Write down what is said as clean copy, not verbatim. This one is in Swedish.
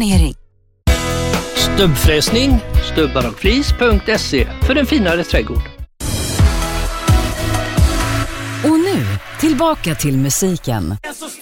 planering. Stubbfräsning, stubbarochflis.se för en finare trädgård. Och nu, tillbaka till musiken. Så